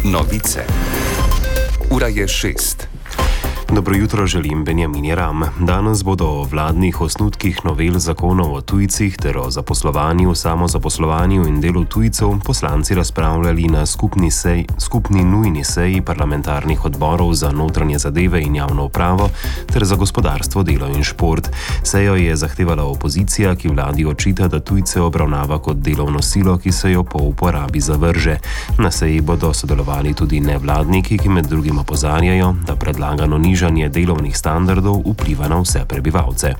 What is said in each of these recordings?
Novice. Ura je 6. Dobro jutro želim, Benjamin Jeram. Danes bodo o vladnih osnutkih novel zakonov o tujcih ter o zaposlovanju, samozaposlovanju in delu tujcev poslanci razpravljali na skupni nujni seji parlamentarnih odborov za notranje zadeve in javno upravo ter za gospodarstvo, delo in šport. Sejo je zahtevala opozicija, ki vladi očita, da tujce obravnava kot delovno silo, ki se jo po uporabi zavrže. Na seji bodo sodelovali tudi nevladniki, ki med drugim opozarjajo, da predlagano nižanje delovnih standardov vpliva na vse prebivalce.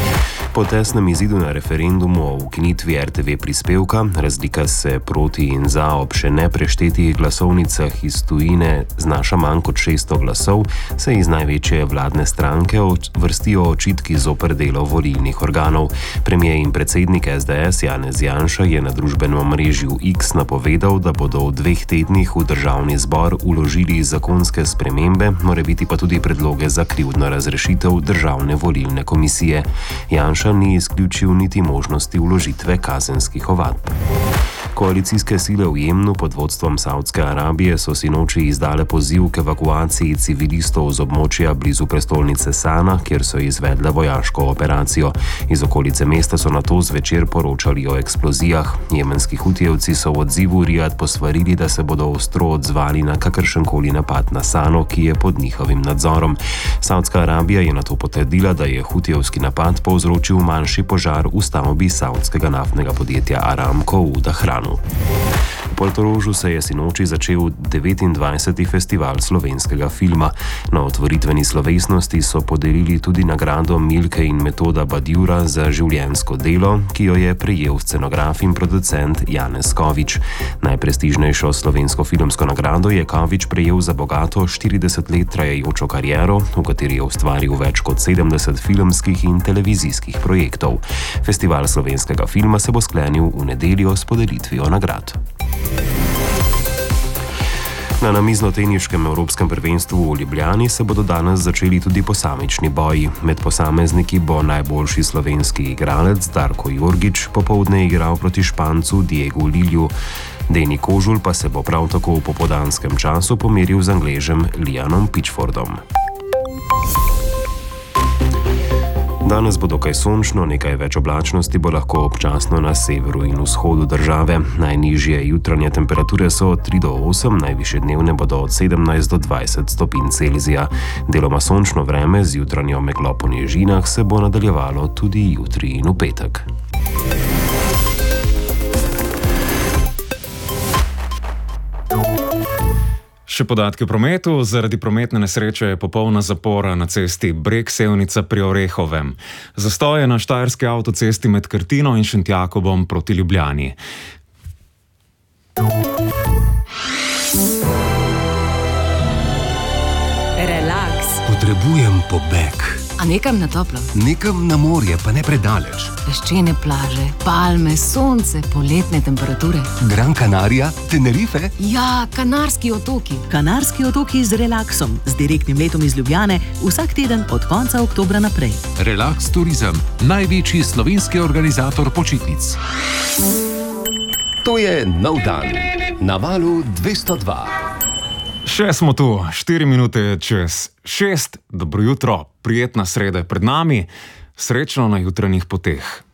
Po tesnem izidu na referendumu o ukinitvi RTV prispevka, razlika se proti in za ob še nepreštetih glasovnicah iz tujine znaša manj kot 600 glasov, se iz največje vladne stranke vrstijo očitki zoper delo volilnih organov. Premijer in predsednik SDS Janez Janša je na družbenem omrežju X napovedal, da bodo v 2 tednih v državni zbor vložili zakonske spremembe, morebiti pa tudi predloge za krivdno razrešitev državne volilne komisije. Janša ni izključil niti možnosti vložitve kazenskih ovadb. Koalicijske sile v Jemnu pod vodstvom Saudske Arabije so sinoči izdale poziv k evakuaciji civilistov z območja blizu prestolnice Sana, kjer so izvedle vojaško operacijo. Iz okolice mesta so nato zvečer poročali o eksplozijah. Jemenski hutijevci so v odzivu Rijad posvarili, da se bodo ostro odzvali na kakršenkoli napad na Sano, ki je pod njihovim nadzorom. Saudska Arabija je nato potrdila, da je hutijevski napad povzročil manjši požar v stavbi saudskega naftnega podjetja Aramco v Dahranu. V Portorožu se je sinoči začel 29. festival slovenskega filma. Na otvoritveni slovesnosti so podelili tudi nagrado Milke in Metoda Badjura za življenjsko delo, ki jo je prejel scenograf in producent Janez Kovič. Najprestižnejšo slovensko filmsko nagrado je Kovič prejel za bogato 40 let trajajočo kariero, v kateri je ustvaril več kot 70 filmskih in televizijskih projektov. Festival slovenskega filma se bo sklenil v nedeljo s podelitvijo nagrad. Na namiznoteniškem evropskem prvenstvu v Ljubljani se bodo danes začeli tudi posamični boji. Med posamezniki bo najboljši slovenski igralec Darko Jorgič popoldne igral proti Špancu Diegu Lilju. Deni Kožul pa se bo prav tako v popoldanskem času pomeril z Angležem Lianom Pitchfordom. Danes bo dokaj sončno, nekaj več oblačnosti bo lahko občasno na severu in vzhodu države. Najnižje jutranje temperature so od 3 do 8, najvišje dnevne bodo od 17 do 20 stopinj Celzija. Deloma sončno vreme z jutranjo meglo po nižinah se bo nadaljevalo tudi jutri in v petek. Še podatki o prometu. Zaradi prometne nesreče je popolna zapora na cesti Breg-Sevnica pri Orehovem. Zastoj je na štajerski avtocesti med Krtino in Šentjakobom proti Ljubljani. Relaks. Potrebujem pobeg. A nekam na toplo? Nekam na morje, pa ne predaleč. Peščene plaže, palme, sonce, poletne temperature. Gran Canaria, Tenerife? Ja, Kanarski otoki. Kanarski otoki z relaksom, z direktnim letom iz Ljubljane, vsak teden od konca oktobra naprej. Relax Turizem, največji slovenski organizator počitnic. To je nov dan. Na valu 202. Še smo tu, 4 minute čez 6. Dobro jutro, prijetna sreda je pred nami. Srečno na jutranjih poteh.